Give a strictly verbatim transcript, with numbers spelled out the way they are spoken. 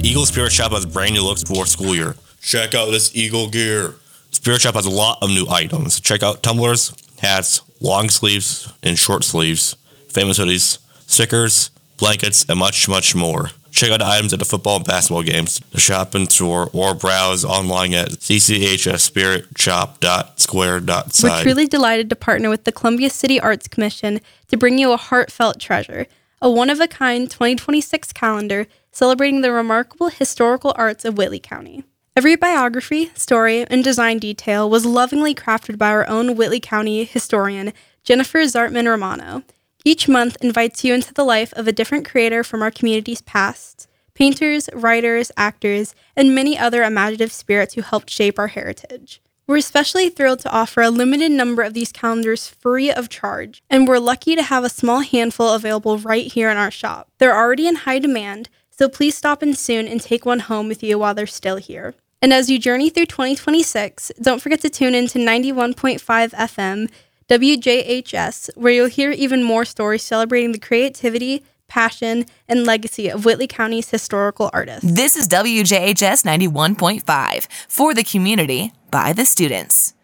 The Eagle Spirit Shop has brand new looks for school year. Check out this Eagle gear. Spirit Shop has a lot of new items. Check out tumblers, hats, long sleeves and short sleeves, famous hoodies, stickers, blankets, and much, much more. Check out the items at the football and basketball games, the shop and store, or browse online at c c h s spirit shop dot square dot side. We're truly delighted to partner with the Columbia City Arts Commission to bring you a heartfelt treasure, a one-of-a-kind twenty twenty-six calendar celebrating the remarkable historical arts of Whitley County. Every biography, story, and design detail was lovingly crafted by our own Whitley County historian, Jennifer Zartman Romano. Each month invites you into the life of a different creator from our community's past, painters, writers, actors, and many other imaginative spirits who helped shape our heritage. We're especially thrilled to offer a limited number of these calendars free of charge, and we're lucky to have a small handful available right here in our shop. They're already in high demand, so please stop in soon and take one home with you while they're still here. And as you journey through twenty twenty-six, don't forget to tune in to ninety-one point five F M W J H S, where you'll hear even more stories celebrating the creativity, passion, and legacy of Whitley County's historical artists. This is W J H S ninety-one point five, for the community, by the students.